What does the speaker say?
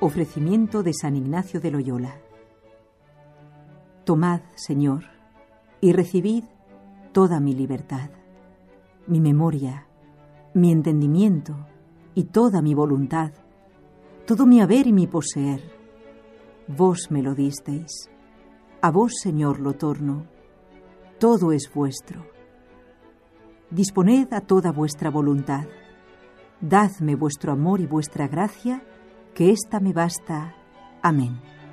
Ofrecimiento de San Ignacio de Loyola. Tomad, Señor, y recibid toda mi libertad, mi memoria, mi entendimiento y toda mi voluntad, todo mi haber y mi poseer. Vos me lo disteis, a vos, Señor, lo torno, todo es vuestro. Disponed a toda vuestra voluntad, dadme vuestro amor y vuestra gracia, que ésta me basta. Amén.